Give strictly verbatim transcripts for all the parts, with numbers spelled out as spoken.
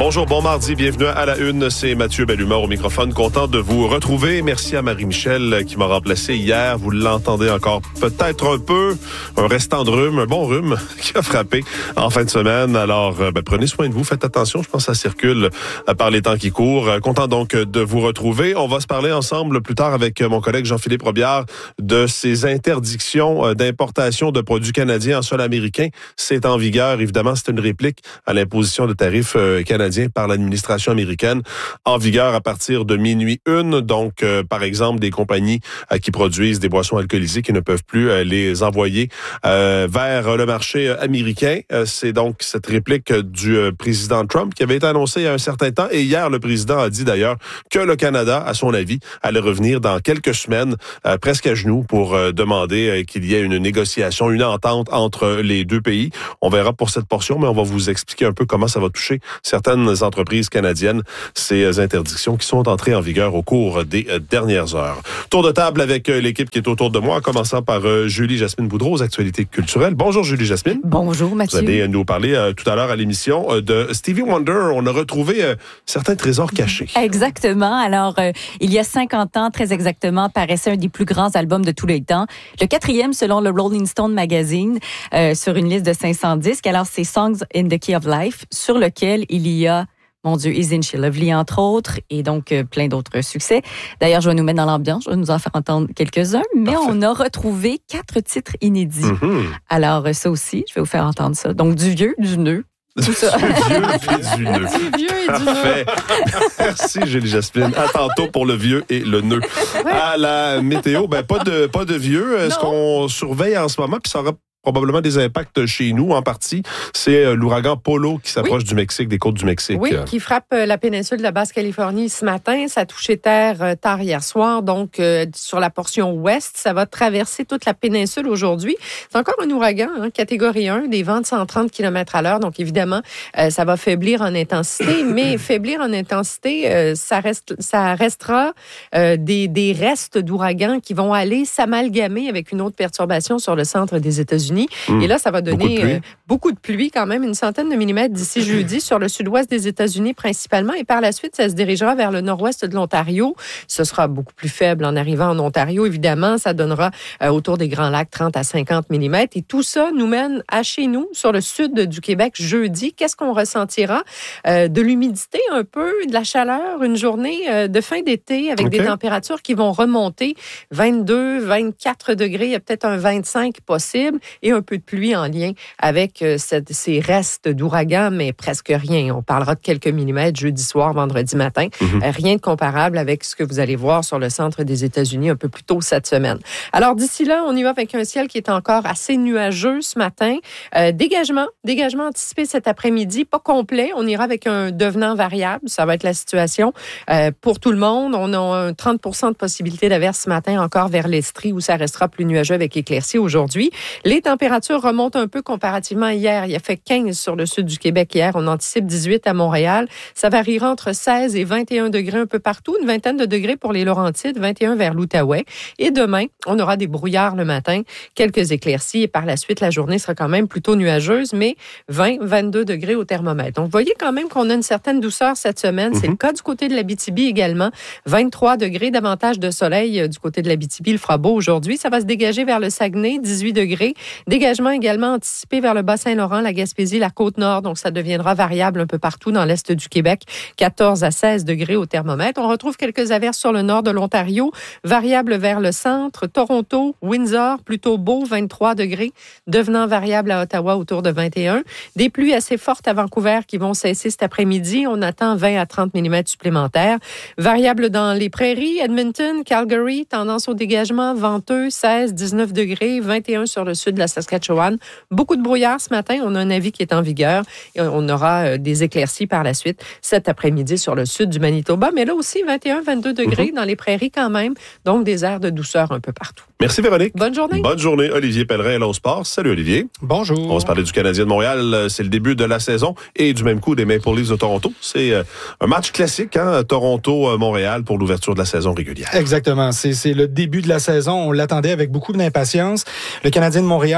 Bonjour, bon mardi, bienvenue à la une, c'est Mathieu Bellumeur au microphone, content de vous retrouver. Merci à Marie-Michel qui m'a remplacé hier, vous l'entendez encore peut-être un peu, un restant de rhume, un bon rhume qui a frappé en fin de semaine. Alors, ben, prenez soin de vous, faites attention, je pense que ça circule par les temps qui courent. Content donc de vous retrouver. On va se parler ensemble plus tard avec mon collègue Jean-Philippe Robillard de ces interdictions d'importation de produits canadiens en sol américain. C'est en vigueur, évidemment, c'est une réplique à l'imposition de tarifs canadiens par l'administration américaine, en vigueur à partir de minuit une. Donc, euh, par exemple, des compagnies euh, qui produisent des boissons alcoolisées qui ne peuvent plus euh, les envoyer euh, vers le marché euh, américain. Euh, c'est donc cette réplique du euh, président Trump qui avait été annoncée il y a un certain temps. Et hier, le président a dit d'ailleurs que le Canada, à son avis, allait revenir dans quelques semaines, euh, presque à genoux, pour euh, demander euh, qu'il y ait une négociation, une entente entre les deux pays. On verra pour cette portion, mais on va vous expliquer un peu comment ça va toucher certaines entreprises canadiennes, ces interdictions qui sont entrées en vigueur au cours des dernières heures. Tour de table avec l'équipe qui est autour de moi, en commençant par Julie Jasmine Boudreau aux actualités culturelles. Bonjour Julie Jasmine. Bonjour Mathieu. Vous allez nous parler euh, tout à l'heure à l'émission euh, de Stevie Wonder. On a retrouvé euh, certains trésors cachés. Exactement. Alors, euh, il y a cinquante ans, très exactement, paraissait un des plus grands albums de tous les temps. Le quatrième selon le Rolling Stone Magazine, euh, sur une liste de cinq cents disques. Alors, c'est Songs in the Key of Life, sur lequel il y a Mon Dieu, Isn't She Lovely, entre autres, et donc euh, plein d'autres succès. D'ailleurs, je vais nous mettre dans l'ambiance, je vais nous en faire entendre quelques-uns, mais Parfait. On a retrouvé quatre titres inédits. Mm-hmm. Alors, ça aussi, je vais vous faire entendre ça. Donc, du vieux, du neuf. Tout ça. Du vieux et du neuf. Du vieux et du Parfait. Merci, Julie Jasmine. À tantôt pour le vieux et le nœud. Ouais. À la météo, ben pas de pas de vieux. Non. Ce qu'on surveille en ce moment, puis ça aura probablement des impacts chez nous en partie, c'est l'ouragan Polo qui s'approche oui. du Mexique, des côtes du Mexique. Oui, qui frappe la péninsule de la Basse-Californie ce matin. Ça a touché terre tard hier soir, donc euh, sur la portion ouest. Ça va traverser toute la péninsule aujourd'hui. C'est encore un ouragan, hein, catégorie un, des vents de cent trente kilomètres à l'heure. Donc évidemment, euh, ça va faiblir en intensité, mais faiblir en intensité, euh, ça, reste, ça restera euh, des, des restes d'ouragans qui vont aller s'amalgamer avec une autre perturbation sur le centre des États-Unis. Mmh. Et là, ça va donner beaucoup de, euh, beaucoup de pluie quand même, une centaine de millimètres d'ici jeudi sur le sud-ouest des États-Unis principalement. Et par la suite, ça se dirigera vers le nord-ouest de l'Ontario. Ce sera beaucoup plus faible en arrivant en Ontario, évidemment. Ça donnera euh, autour des Grands Lacs trente à cinquante millimètres. Et tout ça nous mène à chez nous, sur le sud du Québec, jeudi. Qu'est-ce qu'on ressentira? Euh, de l'humidité un peu, de la chaleur, une journée euh, de fin d'été avec okay. des températures qui vont remonter vingt-deux, vingt-quatre degrés. Il y a peut-être un vingt-cinq possible. Et un peu de pluie en lien avec euh, cette, ces restes d'ouragans, mais presque rien. On parlera de quelques millimètres jeudi soir, vendredi matin. Mm-hmm. Euh, rien de comparable avec ce que vous allez voir sur le centre des États-Unis un peu plus tôt cette semaine. Alors d'ici là, on y va avec un ciel qui est encore assez nuageux ce matin. Euh, dégagement, dégagement anticipé cet après-midi, pas complet. On ira avec un devenant variable. Ça va être la situation euh, pour tout le monde. On a un trente pour cent de possibilité d'averse ce matin encore vers l'Estrie où ça restera plus nuageux avec éclaircies aujourd'hui. Les Les températures remontent un peu comparativement à hier. Il a fait quinze sur le sud du Québec hier. On anticipe dix-huit à Montréal. Ça variera entre seize et vingt et un degrés un peu partout. Une vingtaine de degrés pour les Laurentides, vingt et un vers l'Outaouais. Et demain, on aura des brouillards le matin, quelques éclaircies. Et par la suite, la journée sera quand même plutôt nuageuse, mais vingt, vingt-deux degrés au thermomètre. Donc, vous voyez quand même qu'on a une certaine douceur cette semaine. Mm-hmm. C'est le cas du côté de l'Abitibi également. vingt-trois degrés, davantage de soleil du côté de l'Abitibi. Il fera beau aujourd'hui. Ça va se dégager vers le Saguenay, dix-huit degrés. Dégagement également anticipé vers le Bas-Saint-Laurent, la Gaspésie, la Côte-Nord. Donc, ça deviendra variable un peu partout dans l'est du Québec. quatorze à seize degrés au thermomètre. On retrouve quelques averses sur le nord de l'Ontario. Variable vers le centre. Toronto, Windsor, plutôt beau, vingt-trois degrés. Devenant variable à Ottawa, autour de vingt et un. Des pluies assez fortes à Vancouver qui vont cesser cet après-midi. On attend vingt à trente millimètres supplémentaires. Variable dans les prairies. Edmonton, Calgary, tendance au dégagement. Venteux, seize, dix-neuf degrés. vingt et un sur le sud de la Saskatchewan. Beaucoup de brouillard ce matin. On a un avis qui est en vigueur. Et on aura des éclaircies par la suite cet après-midi sur le sud du Manitoba. Mais là aussi, vingt et un, vingt-deux degrés mm-hmm. dans les prairies quand même. Donc, des airs de douceur un peu partout. Merci Véronique. Bonne journée. Bonne journée. Olivier Pellerin, Hello Sport. Salut Olivier. Bonjour. On va se parler du Canadien de Montréal. C'est le début de la saison et du même coup des Maple Leafs de Toronto. C'est un match classique, hein, Toronto-Montréal pour l'ouverture de la saison régulière. Exactement. C'est, c'est le début de la saison. On l'attendait avec beaucoup d'impatience. Le Canadien de Montréal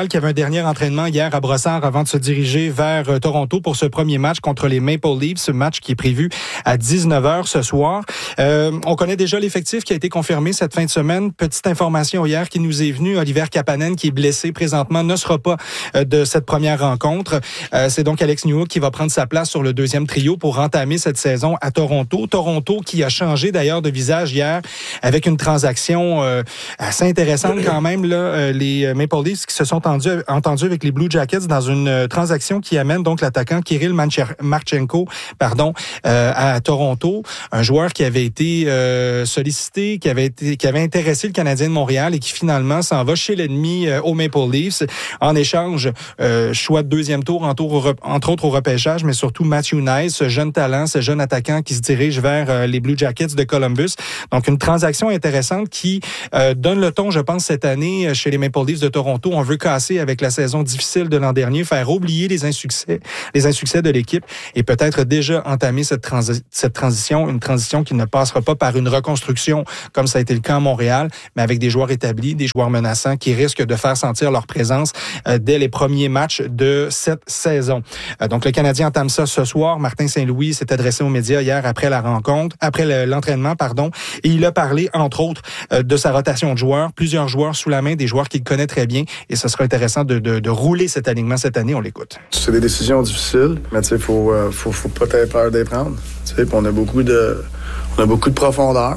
Montréal qui avait un dernier entraînement hier à Brossard avant de se diriger vers euh, Toronto pour ce premier match contre les Maple Leafs, ce match qui est prévu à dix-neuf heures ce soir. Euh, on connaît déjà l'effectif qui a été confirmé cette fin de semaine. Petite information hier qui nous est venue, Oliver Kapanen qui est blessé présentement ne sera pas euh, de cette première rencontre. Euh, c'est donc Alex Newhook qui va prendre sa place sur le deuxième trio pour entamer cette saison à Toronto. Toronto qui a changé d'ailleurs de visage hier avec une transaction euh, assez intéressante quand même. Là, euh, les Maple Leafs qui se sont entendus, entendus avec les Blue Jackets dans une euh, transaction qui amène donc l'attaquant Kirill Marchenko pardon, euh, à Toronto. Un joueur qui avait été euh, sollicité, qui avait, été, qui avait intéressé le Canadien de Montréal et qui finalement s'en va chez l'ennemi euh, aux Maple Leafs. En échange, euh, choix de deuxième tour, entre, entre autres au repêchage, mais surtout Matthew Nice, ce jeune talent, ce jeune attaquant qui se dirige vers euh, les Blue Jackets de Columbus. Donc, une transaction intéressante qui euh, donne le ton, je pense, cette année chez les Maple Leafs de Toronto. On veut casser avec la saison difficile de l'an dernier, faire oublier les insuccès, les insuccès de l'équipe et peut-être déjà entamer cette, transi- cette transition, une transition qui ne passera pas par une reconstruction comme ça a été le cas à Montréal, mais avec des joueurs établis, des joueurs menaçants qui risquent de faire sentir leur présence euh, dès les premiers matchs de cette saison. Euh, donc, le Canadien entame ça ce soir. Martin Saint-Louis s'est adressé aux médias hier après la rencontre, après le, l'entraînement, pardon, et il a parlé, entre autres, euh, de sa rotation de joueurs, plusieurs joueurs sous la main, des joueurs qu'il connaît très bien, et ce sera intéressant de, de, de rouler cet alignement cette année. On l'écoute. C'est des décisions difficiles, mais tu sais, faut, euh, faut, faut pas être peur de les prendre. Tu sais, on a beaucoup de, on a beaucoup de profondeur,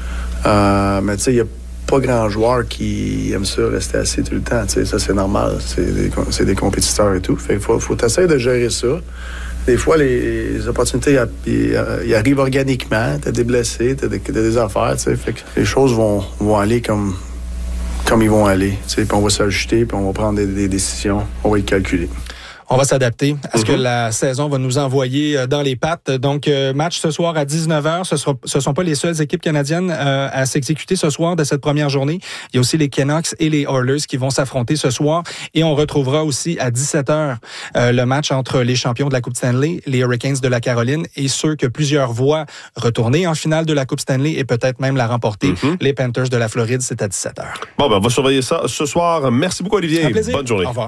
euh, mais tu sais, il y a pas grand joueur qui aime ça rester assis tout le temps. Tu sais, ça c'est normal, c'est des, c'est des compétiteurs et tout. Fait qu'il faut, faut essayer de gérer ça. Des fois, les, les opportunités ils arrivent organiquement. T'as des blessés, t'as des, t'as des affaires, tu sais. Fait que les choses vont, vont aller comme, comme ils vont aller. Tu sais, puis on va s'ajuster, puis on va prendre des, des décisions, on va y calculer. On va s'adapter à ce mm-hmm. que la saison va nous envoyer dans les pattes. Donc, euh, match ce soir à dix-neuf heures. Ce ne ce sont pas les seules équipes canadiennes euh, à s'exécuter ce soir de cette première journée. Il y a aussi les Canucks et les Oilers qui vont s'affronter ce soir. Et on retrouvera aussi à dix-sept heures euh, le match entre les champions de la Coupe Stanley, les Hurricanes de la Caroline, et ceux que plusieurs voient retourner en finale de la Coupe Stanley et peut-être même la remporter, mm-hmm. les Panthers de la Floride. C'est à dix-sept heures. Bon, ben on va surveiller ça ce soir. Merci beaucoup, Olivier. Un plaisir. Bonne journée. Au revoir.